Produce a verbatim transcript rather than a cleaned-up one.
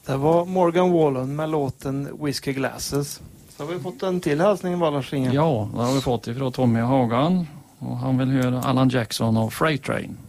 Det var Morgan Wallen med låten Whiskey Glasses. Så har vi fått en till hälsning, Lars Inge. Ja, det har vi fått ifrån Tommy Hagan. Och han vill höra Alan Jackson och Freight Train.